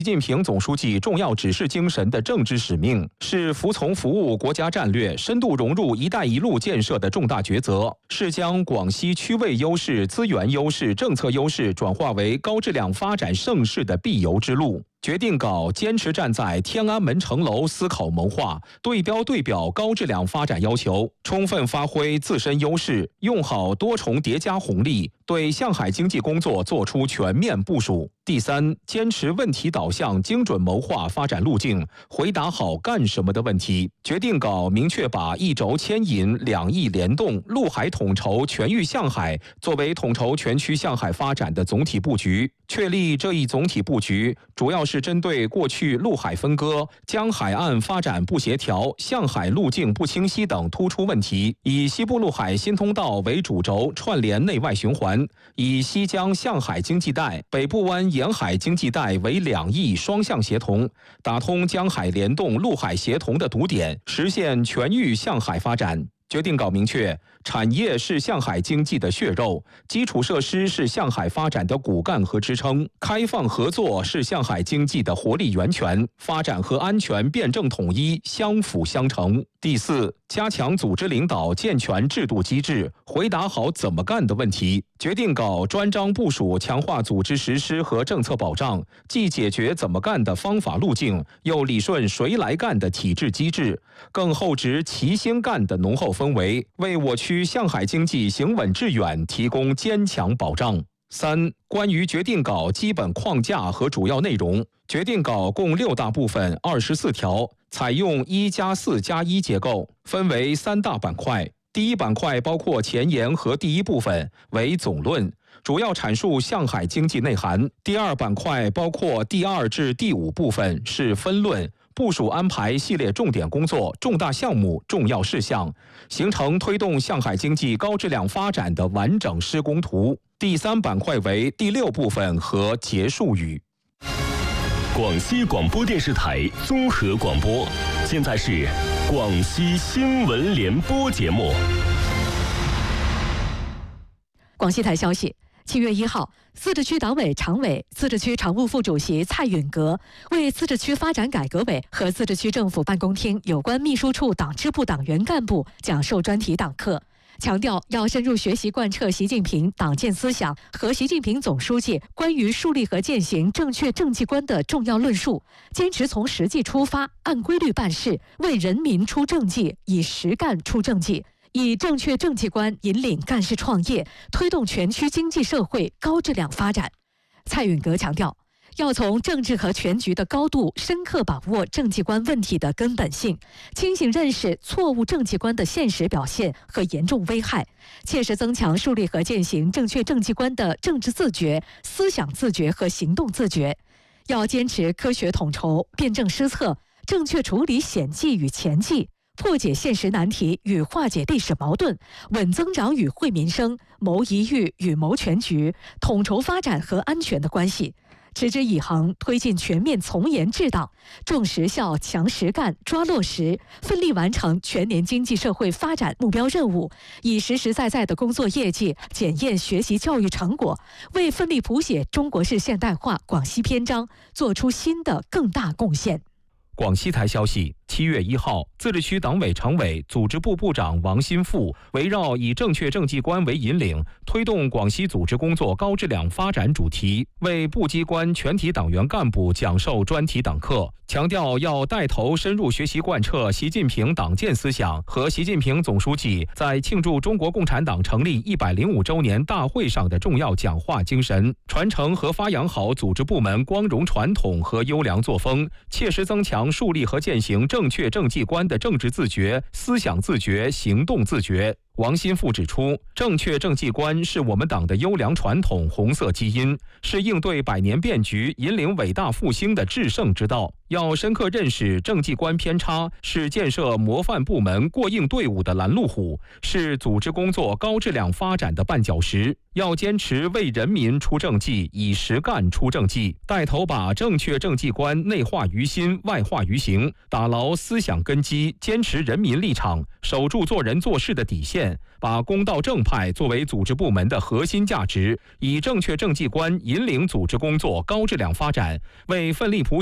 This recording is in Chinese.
习近平总书记重要指示精神的政治使命是服从服务国家战略、深度融入“一带一路”建设的重大抉择，是将广西区位优势、资源优势、政策优势转化为高质量发展盛世的必由之路。决定稿坚持站在天安门城楼思考谋划，对标对表高质量发展要求，充分发挥自身优势，用好多重叠加红利，对向海经济工作作出全面部署。第三，坚持问题导向，精准谋划发展路径，回答好干什么的问题。决定稿明确把一轴牵引、两翼联动、陆海统筹、全域向海作为统筹全区向海发展的总体布局。确立这一总体布局，主要是针对过去陆海分割、江海岸发展不协调、向海路径不清晰等突出问题，以西部陆海新通道为主轴串联内外循环，以西江向海经济带、北部湾沿海经济带为两翼双向协同，打通江海联动、陆海协同的堵点，实现全域向海发展。决定稿明确，产业是向海经济的血肉，基础设施是向海发展的骨干和支撑，开放合作是向海经济的活力源泉，发展和安全辩证统一，相辅相成。第四，加强组织领导，健全制度机制，回答好怎么干的问题。决定稿专章部署强化组织实施和政策保障，既解决怎么干的方法路径，又理顺谁来干的体制机制，更厚植齐心干的浓厚氛围，为我区向海经济行稳致远提供坚强保障。三、关于决定稿基本框架和主要内容。决定稿共6大部分，24条，采用1+4+1结构，分为3大板块。第一板块包括前言和第一部分，为总论，主要阐述向海经济内涵。第二板块包括第2至第5部分，是分论，部署安排系列重点工作、重大项目、重要事项，形成推动向海经济高质量发展的完整施工图。第3板块为第6部分和结束语。 广西广播电视台综合广播，现在是广西新闻联播节目。 广西台消息，7月1号，自治区党委常委、自治区常务副主席蔡允格为自治区发展改革委和自治区政府办公厅有关秘书处党支部党员干部讲授专题党课，强调要深入学习贯彻习近平党建思想和习近平总书记关于树立和践行正确政绩观的重要论述，坚持从实际出发，按规律办事，为人民出政绩，以实干出政绩，以正确政绩观引领干事创业，推动全区经济社会高质量发展。蔡允格强调，要从政治和全局的高度深刻把握政绩观问题的根本性，清醒认识错误政绩观的现实表现和严重危害，切实增强树立和践行正确政绩观的政治自觉、思想自觉和行动自觉。要坚持科学统筹、辩证施策，正确处理险迹与前迹，破解现实难题与化解历史矛盾，稳增长与惠民生，谋宜域与谋全局，统筹发展和安全的关系。持之以恒推进全面从严治党，重实效、强实干、抓落实，奋力完成全年经济社会发展目标任务，以实实在在的工作业绩检验学习教育成果，为奋力谱写中国式现代化广西篇章做出新的更大贡献。 广西台消息，7月1号，自治区党委常委、组织部部长王新富围绕以正确政绩观为引领，推动广西组织工作高质量发展主题，为部机关全体党员干部讲授专题党课，强调要带头深入学习贯彻习近平党建思想和习近平总书记在庆祝中国共产党成立105周年大会上的重要讲话精神，传承和发扬好组织部门光荣传统和优良作风，切实增强树立和践行正确政绩观的政治自觉、思想自觉、行动自觉。王新富指出，正确政绩观是我们党的优良传统、红色基因，是应对百年变局、引领伟大复兴的制胜之道。 要深刻认识政绩观偏差是建设模范部门过硬队伍的拦路虎，是组织工作高质量发展的绊脚石。要坚持为人民出政绩，以实干出政绩，带头把正确政绩观内化于心，外化于行，打牢思想根基，坚持人民立场，守住做人做事的底线，把公道正派作为组织部门的核心价值，以正确政绩观引领组织工作高质量发展，为奋力谱